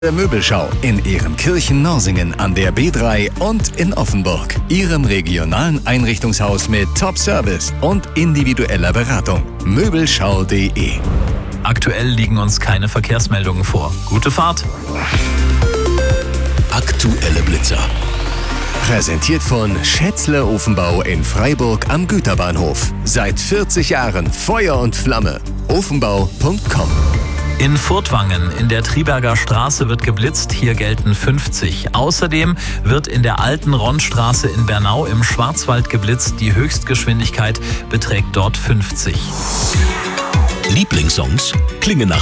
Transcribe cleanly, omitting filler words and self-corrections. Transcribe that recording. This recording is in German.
Der Möbelschau in Ehrenkirchen-Norsingen an der B3 und in Offenburg. Ihrem regionalen Einrichtungshaus mit Top-Service und individueller Beratung. Möbelschau.de. Aktuell liegen uns keine Verkehrsmeldungen vor. Gute Fahrt! Aktuelle Blitzer. Präsentiert von Schätzle Ofenbau in Freiburg am Güterbahnhof. Seit 40 Jahren Feuer und Flamme. Ofenbau.com. In Furtwangen in der Triberger Straße wird geblitzt, hier gelten 50. Außerdem wird in der alten Ronnstraße in Bernau im Schwarzwald geblitzt, die Höchstgeschwindigkeit beträgt dort 50. Lieblingssongs klingen nach